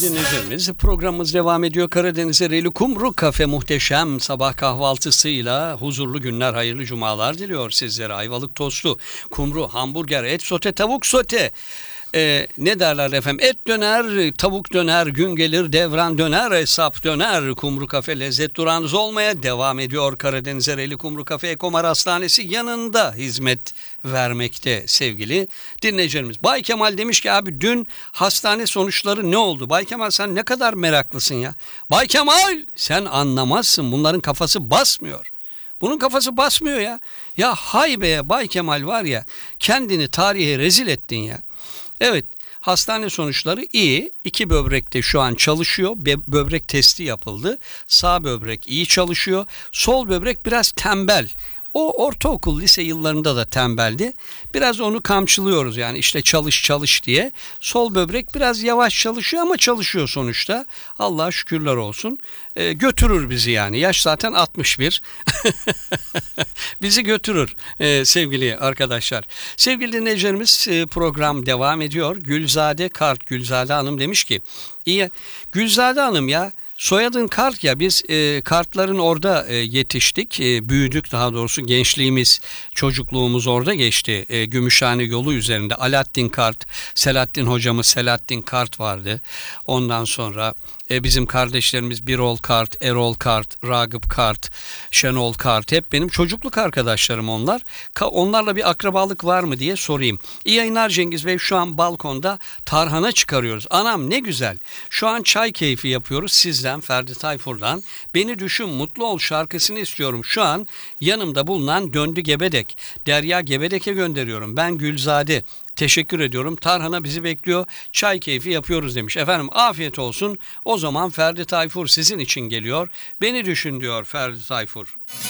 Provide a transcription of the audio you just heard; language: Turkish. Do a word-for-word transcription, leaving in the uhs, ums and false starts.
Dinleyicilerimiz, programımız devam ediyor. Karadeniz Ereğli Kumru Kafe muhteşem sabah kahvaltısıyla huzurlu günler, hayırlı cumalar diliyor sizlere. Ayvalık tostu, kumru, hamburger, et sote, tavuk sote. Ee, ne derler efendim? Et döner, tavuk döner, gün gelir devran döner, hesap döner. Kumru Kafe lezzet durağınız olmaya devam ediyor. Karadeniz Ereğli Kumru Kafe Ekomar Hastanesi yanında hizmet vermekte sevgili dinleyicilerimiz. Bay Kemal demiş ki abi dün hastane sonuçları ne oldu? Bay Kemal sen ne kadar meraklısın ya. Bay Kemal sen anlamazsın, bunların kafası basmıyor. Bunun kafası basmıyor ya. Ya haybeye Bay Kemal var ya, kendini tarihe rezil ettin ya. Evet, hastane sonuçları iyi. İki böbrekte şu an çalışıyor. Be- böbrek testi yapıldı. Sağ böbrek iyi çalışıyor. Sol böbrek biraz tembel. O ortaokul, lise yıllarında da tembeldi. Biraz onu kamçılıyoruz yani işte çalış çalış diye. Sol böbrek biraz yavaş çalışıyor ama çalışıyor sonuçta. Allah'a şükürler olsun. Ee, götürür bizi yani. Yaş zaten altmış bir. Bizi götürür ee, sevgili arkadaşlar. Sevgili dinleyicilerimiz, e, program devam ediyor. Gülzade Kart, Gülzade Hanım demiş ki iyi. Gülzade Hanım ya, soyadın Kart ya, biz e, Kartların orada e, yetiştik, e, büyüdük, daha doğrusu gençliğimiz, çocukluğumuz orada geçti. E, Gümüşhane yolu üzerinde Alaaddin Kart, Selahattin hocamız Selahattin Kart vardı. Ondan sonra e, bizim kardeşlerimiz Birol Kart, Erol Kart, Ragıp Kart, Şenol Kart, hep benim çocukluk arkadaşlarım onlar. Ka- onlarla bir akrabalık var mı diye sorayım. İyi yayınlar Cengiz Bey, şu an balkonda tarhana çıkarıyoruz. Anam ne güzel. Şu an çay keyfi yapıyoruz sizden, Ferdi Tayfur'dan. Beni Düşün Mutlu Ol şarkısını istiyorum. Şu an yanımda bulunan Döndü Gebedek, Derya Gebedek'e gönderiyorum. Ben Gülzade. Teşekkür ediyorum. Tarhana bizi bekliyor. Çay keyfi yapıyoruz demiş. Efendim afiyet olsun. O zaman Ferdi Tayfur sizin için geliyor. Beni düşün diyor Ferdi Tayfur.